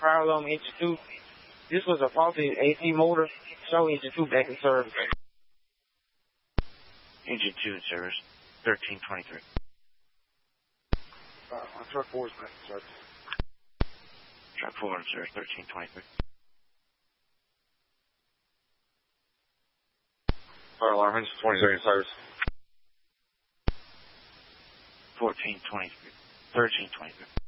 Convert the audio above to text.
fire alarm engine 2. This was a faulty AC motor. Show engine 2 back in service. Engine 2 in service, 1323. Truck 4 is back in service. Truck 4 in service, 1323. Fire alarm engine 23 in service. 1423. 1323.